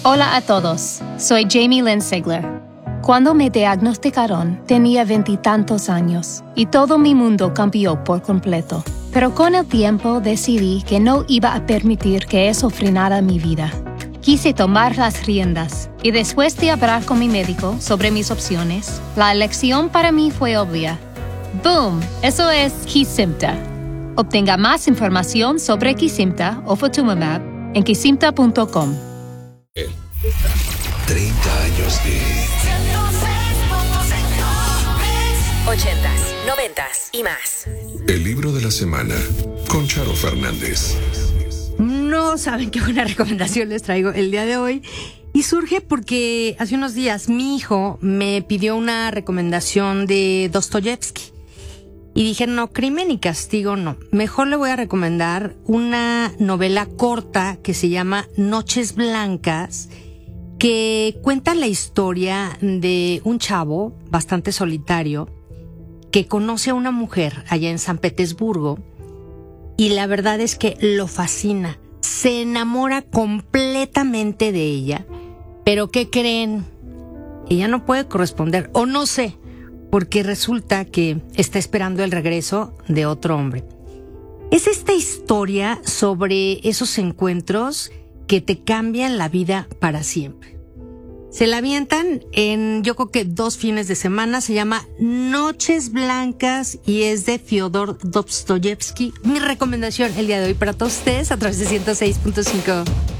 Hola a todos, soy Jamie Lynn Sigler. Cuando me diagnosticaron, tenía 20 y tantos años y todo mi mundo cambió por completo. Pero con el tiempo decidí que no iba a permitir que eso frenara mi vida. Quise tomar las riendas y después de hablar con mi médico sobre mis opciones, la elección para mí fue obvia. ¡Boom! Eso es Kesimpta. Obtenga más información sobre Kesimpta o Ofatumumab en kesimpta.com. 30 años de 80s, 90s y más. El libro de la semana con Charo Fernández. No saben qué buena recomendación les traigo el día de hoy. Y surge porque hace unos días mi hijo me pidió una recomendación de Dostoyevsky. Y dije, no, Crimen y Castigo no. Mejor le voy a recomendar una novela corta que se llama Noches Blancas, que cuenta la historia de un chavo bastante solitario que conoce a una mujer allá en San Petersburgo y la verdad es que lo fascina. Se enamora completamente de ella, pero ¿qué creen? Ella no puede corresponder, o no sé, porque resulta que está esperando el regreso de otro hombre. Es esta historia sobre esos encuentros que te cambian la vida para siempre. Se la avientan en, yo creo que 2 fines de semana. Se llama Noches Blancas y es de Fyodor Dostoyevsky. Mi recomendación el día de hoy para todos ustedes a través de 106.5.